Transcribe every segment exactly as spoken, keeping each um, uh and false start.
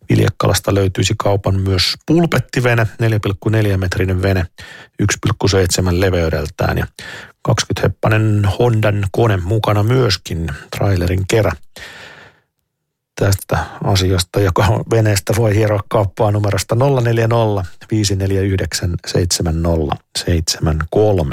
Viljakkalasta löytyisi kaupan myös pulpettivene, neljä pilkku neljä metrinen vene, yksi pilkku seitsemän leveydeltään ja kaksikymmentä heppanen Hondan kone mukana myöskin, trailerin kerä. Tästä asiasta ja veneestä voi hieroa kauppaa numerosta nolla neljä nolla viisi neljä yhdeksän seitsemän nolla seitsemän kolme.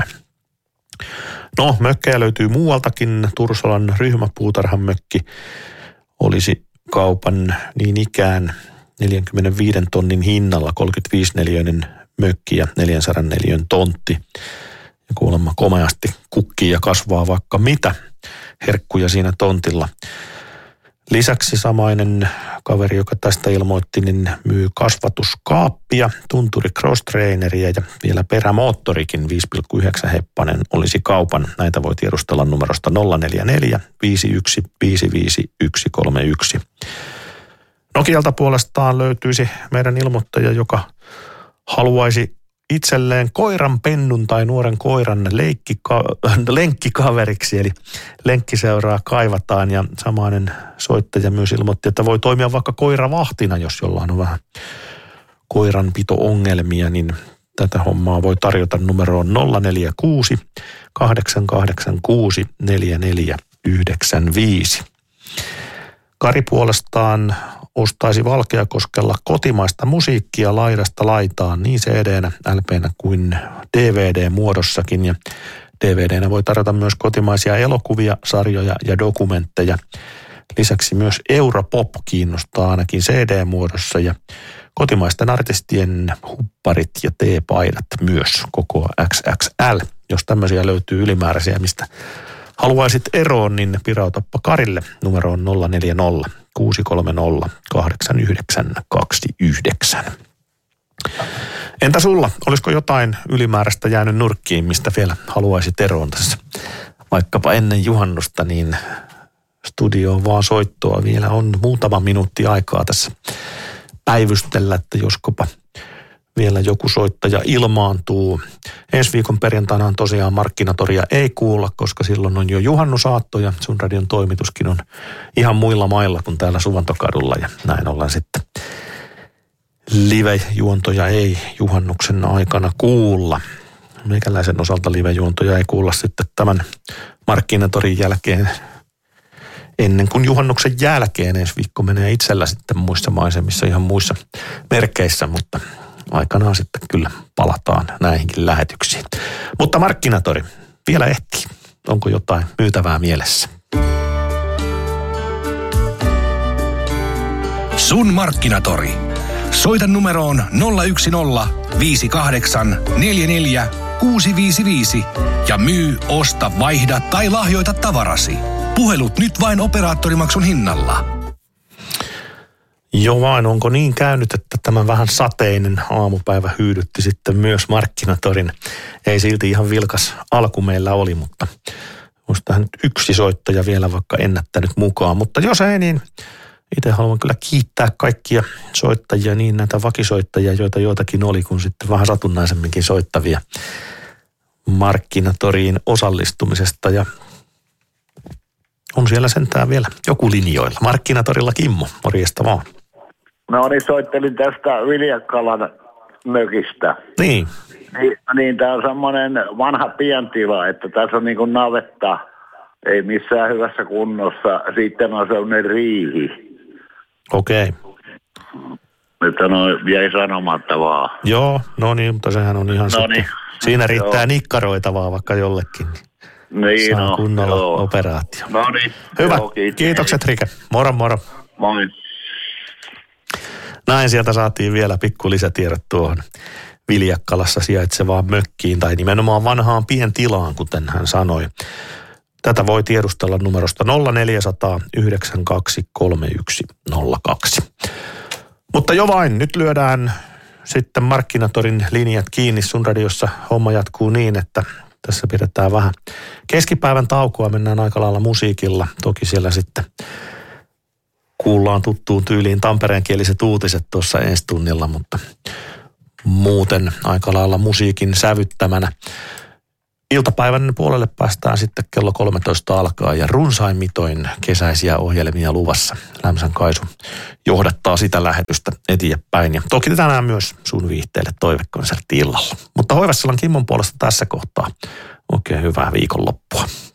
No, mökkejä löytyy muualtakin. Tursolan ryhmäpuutarhan mökki olisi kaupan niin ikään neljäkymmentäviisi tonnin hinnalla, kolmekymmentäviisi neliöinen mökki ja neljäsataa neliön tontti. Ja kuulemma komeasti kukkii ja kasvaa vaikka mitä herkkuja siinä tontilla. Lisäksi samainen kaveri, joka tästä ilmoitti, niin myy kasvatuskaappia, tunturi cross-traineria ja vielä perämoottorikin viisi pilkku yhdeksän heppanen olisi kaupan. Näitä voi tiedustella numerosta nolla neljä neljä viisi yksi viisi viisi yksi kolme yksi. Nokialta puolestaan löytyisi meidän ilmoittaja, joka haluaisi itselleen koiran pennun tai nuoren koiran leikkika- lenkkikaveriksi, eli lenkkiseuraa kaivataan ja samainen soittaja myös ilmoitti, että voi toimia vaikka koiravahtina, jos jollain on vähän koiranpito-ongelmia, niin tätä hommaa voi tarjota numeroon nolla neljä kuusi kahdeksan kahdeksan kuusi neljä neljä yhdeksän viisi. Kari puolestaan ostaisi Valkeakoskella kotimaista musiikkia laidasta laitaan niin C D-nä, L P-nä kuin D V D-muodossakin. Ja D V D-nä voi tarjota myös kotimaisia elokuvia, sarjoja ja dokumentteja. Lisäksi myös Europop kiinnostaa ainakin C D-muodossa ja kotimaisten artistien hupparit ja T-paidat myös koko X X L. Jos tämmöisiä löytyy ylimääräisiä, mistä haluaisit eroon, niin pirautappa Karille numeroon nolla neljä nolla kuusi kolme nolla kahdeksan yhdeksän kaksi yhdeksän. Entä sulla? Olisiko jotain ylimääräistä jäänyt nurkkiin, mistä vielä haluaisit eroon tässä? Vaikkapa ennen juhannusta, niin studioon vaan soittoa. Vielä on muutama minuutti aikaa tässä päivystellä, että joskopa vielä joku soittaja ilmaantuu. Ensi viikon perjantaina on tosiaan Markkinatoria ei kuulla, koska silloin on jo juhannusaatto ja sun radion toimituskin on ihan muilla mailla kuin täällä Suvantokadulla ja näin ollen sitten live-juontoja ei juhannuksen aikana kuulla. Meikäläisen osalta live-juontoja ei kuulla sitten tämän Markkinatorin jälkeen ennen kuin juhannuksen jälkeen. Ensi viikko menee itsellä sitten muissa maisemissa ihan muissa merkeissä, mutta aikanaan sitten kyllä palataan näihinkin lähetyksiin. Mutta Markkinatori vielä ehtii. Onko jotain myytävää mielessä? Sun Markkinatori. Soita numeroon nolla yksi nolla viisi kahdeksan neljä neljä kuusi viisi viisi ja myy, osta, vaihda tai lahjoita tavarasi. Puhelut nyt vain operaattorimaksun hinnalla. Joo vain, onko niin käynyt, että tämä vähän sateinen aamupäivä hyydytti sitten myös Markkinatorin. Ei silti ihan vilkas alku meillä oli, mutta olisi tähän nyt yksi soittaja vielä vaikka ennättänyt mukaan. Mutta jos ei, niin itse haluan kyllä kiittää kaikkia soittajia, niin näitä vakisoittajia, joita joitakin oli, kun sitten vähän satunnaisemminkin soittavia Markkinatoriin osallistumisesta. Ja on siellä sentään vielä joku linjoilla. Markkinatorilla Kimmo, morjesta vaan. No niin, soittelin tästä Viljakkalan mökistä. Niin. Niin, niin tämä on semmoinen vanha pientila, että tässä on niin kuin navetta, ei missään hyvässä kunnossa. Sitten on semmoinen riihi. Okei. Okay. Että no jäi sanomatta vaan. Joo, no niin, mutta sehän on ihan no niin. Siinä riittää joo. Nikkaroitavaa vaikka jollekin. Niin, saa no, kunnolla joo. operaatio. No niin. Hyvä, joo, kiitokset Rike. Moro moro. Moi. Näin sieltä saatiin vielä pikku lisätiedot tuohon Viljakkalassa sijaitsevaan mökkiin tai nimenomaan vanhaan pientilaan, kuten hän sanoi. Tätä voi tiedustella numerosta nolla neljä nolla nolla yhdeksän kaksi kolme yksi nolla kaksi. Mutta jo vain, nyt lyödään sitten Markkinatorin linjat kiinni. Sun radiossa homma jatkuu niin, että tässä pidetään vähän keskipäivän taukoa, mennään aika lailla musiikilla. Toki siellä sitten kuullaan tuttuun tyyliin tampereenkieliset uutiset tuossa ensi tunnilla, mutta muuten aika lailla musiikin sävyttämänä. Iltapäivän puolelle päästään sitten kello kolmetoista alkaa ja runsain mitoin kesäisiä ohjelmia luvassa. Lämsän Kaisu johdattaa sitä lähetystä eteenpäin ja toki tänään myös sun viihteelle toivekonsertti illalla. Mutta Hoivassalan Kimmon puolesta tässä kohtaa oikein hyvää viikonloppua.